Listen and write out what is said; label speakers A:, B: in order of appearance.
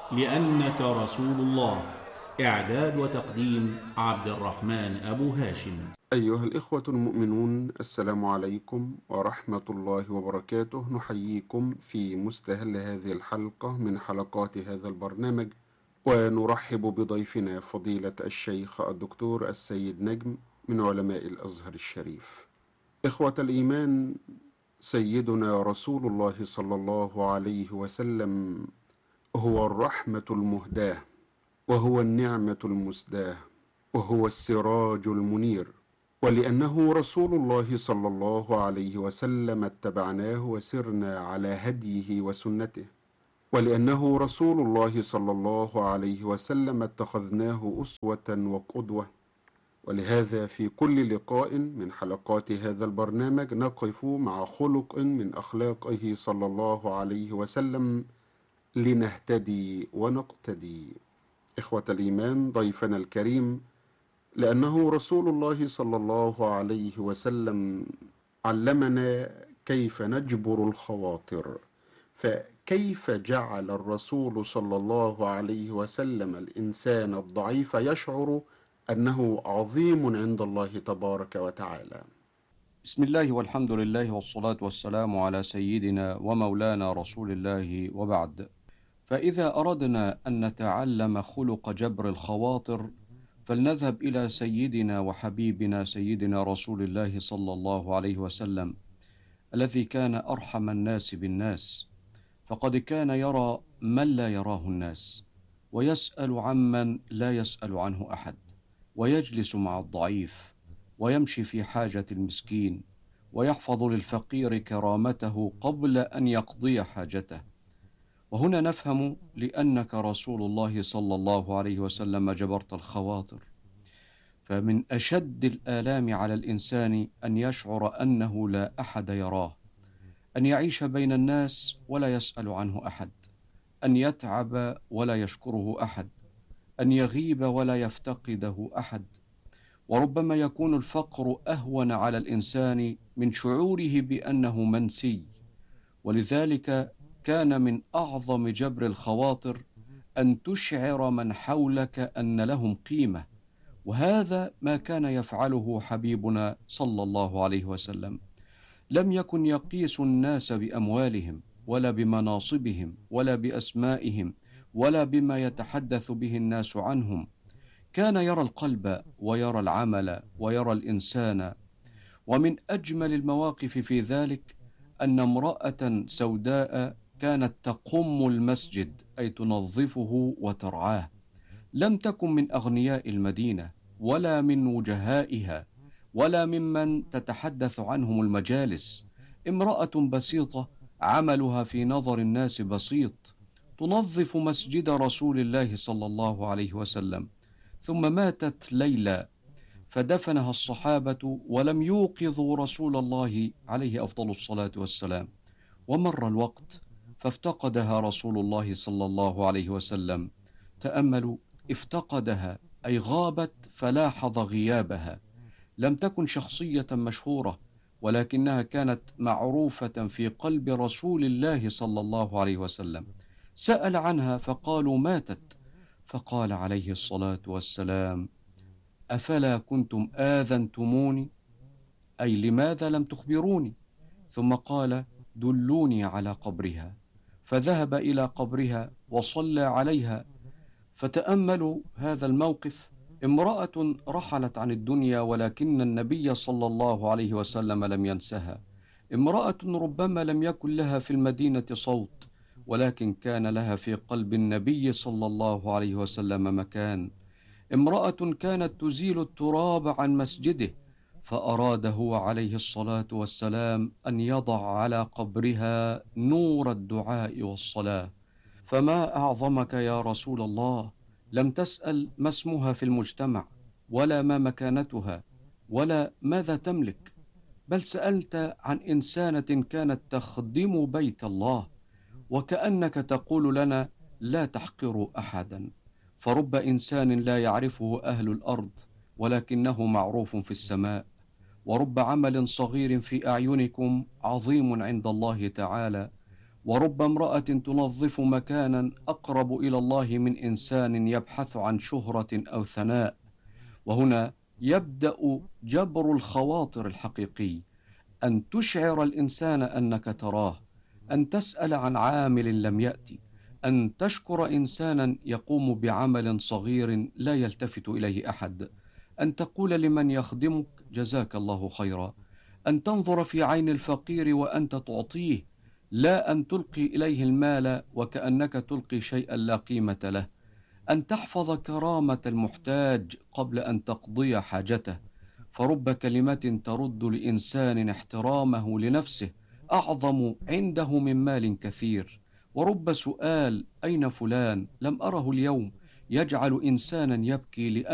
A: لأنك رسول الله. إعداد وتقديم عبد الرحمن أبو هاشم.
B: أيها الإخوة المؤمنون، السلام عليكم ورحمة الله وبركاته. نحييكم في مستهل هذه الحلقة من حلقات هذا البرنامج، ونرحب بضيفنا فضيلة الشيخ الدكتور السيد نجم من علماء الأزهر الشريف. إخوة الإيمان، سيدنا رسول الله صلى الله عليه وسلم هو الرحمة المهداة، وهو النعمة المسداة، وهو السراج المنير. ولأنه رسول الله صلى الله عليه وسلم اتبعناه وسرنا على هديه وسنته، ولأنه رسول الله صلى الله عليه وسلم اتخذناه أسوة وقدوة. ولهذا في كل لقاء من حلقات هذا البرنامج نقف مع خلق من أخلاقه صلى الله عليه وسلم لنهتدي ونقتدي. إخوة الإيمان، ضيفنا الكريم لأنه رسول الله صلى الله عليه وسلم علمنا كيف نجبر الخواطر. فكيف جعل الرسول صلى الله عليه وسلم الإنسان الضعيف يشعر أنه عظيم عند الله تبارك وتعالى؟
C: بسم الله والحمد لله والصلاة والسلام على سيدنا ومولانا رسول الله، وبعد. فإذا أردنا أن نتعلم خلق جبر الخواطر فلنذهب إلى سيدنا وحبيبنا سيدنا رسول الله صلى الله عليه وسلم، الذي كان أرحم الناس بالناس، فقد كان يرى من لا يراه الناس، ويسأل عمن لا يسأل عنه أحد، ويجلس مع الضعيف، ويمشي في حاجة المسكين، ويحفظ للفقير كرامته قبل أن يقضي حاجته. وهنا نفهم لأنك رسول الله صلى الله عليه وسلم جبرت الخواطر. فمن أشد الآلام على الإنسان أن يشعر أنه لا أحد يراه، أن يعيش بين الناس ولا يسأل عنه أحد، أن يتعب ولا يشكره أحد، أن يغيب ولا يفتقده أحد. وربما يكون الفقر أهون على الإنسان من شعوره بأنه منسي. ولذلك كان من أعظم جبر الخواطر أن تشعر من حولك أن لهم قيمة، وهذا ما كان يفعله حبيبنا صلى الله عليه وسلم. لم يكن يقيس الناس بأموالهم ولا بمناصبهم ولا بأسمائهم ولا بما يتحدث به الناس عنهم. كان يرى القلب ويرى العمل ويرى الإنسان. ومن أجمل المواقف في ذلك أن امرأة سوداء كانت تقم المسجد، أي تنظفه وترعاه. لم تكن من أغنياء المدينة ولا من وجهائها ولا ممن تتحدث عنهم المجالس. امرأة بسيطة عملها في نظر الناس بسيط، تنظف مسجد رسول الله صلى الله عليه وسلم. ثم ماتت ليلى، فدفنها الصحابة ولم يوقظوا رسول الله عليه أفضل الصلاة والسلام. ومر الوقت فافتقدها رسول الله صلى الله عليه وسلم. تأملوا، افتقدها أي غابت فلاحظ غيابها. لم تكن شخصية مشهورة، ولكنها كانت معروفة في قلب رسول الله صلى الله عليه وسلم. سأل عنها فقالوا ماتت، فقال عليه الصلاة والسلام: أفلا كنتم آذنتموني؟ أي لماذا لم تخبروني؟ ثم قال: دلوني على قبرها. فذهب إلى قبرها وصلى عليها. فتأملوا هذا الموقف، امرأة رحلت عن الدنيا ولكن النبي صلى الله عليه وسلم لم ينسها. امرأة ربما لم يكن لها في المدينة صوت، ولكن كان لها في قلب النبي صلى الله عليه وسلم مكان. امرأة كانت تزيل التراب عن مسجده، فأراد هو عليه الصلاة والسلام أن يضع على قبرها نور الدعاء والصلاة. فما أعظمك يا رسول الله، لم تسأل ما اسمها في المجتمع، ولا ما مكانتها، ولا ماذا تملك، بل سألت عن إنسانة كانت تخدم بيت الله. وكأنك تقول لنا: لا تحقروا أحدا، فرب إنسان لا يعرفه أهل الأرض ولكنه معروف في السماء، ورب عمل صغير في أعينكم عظيم عند الله تعالى. ورب امرأة تنظف مكانا أقرب إلى الله من إنسان يبحث عن شهرة أو ثناء. وهنا يبدأ جبر الخواطر الحقيقي، أن تشعر الإنسان أنك تراه، أن تسأل عن عامل لم يأتي، أن تشكر إنسانا يقوم بعمل صغير لا يلتفت إليه أحد، أن تقول لمن يخدمك جزاك الله خيرا، أن تنظر في عين الفقير وأنت تعطيه، لا أن تلقي إليه المال وكأنك تلقي شيئا لا قيمة له، أن تحفظ كرامة المحتاج قبل أن تقضي حاجته. فرب كلمة ترد لإنسان احترامه لنفسه أعظم عنده من مال كثير. ورب سؤال أين فلان لم أره اليوم يجعل إنسانا يبكي لأن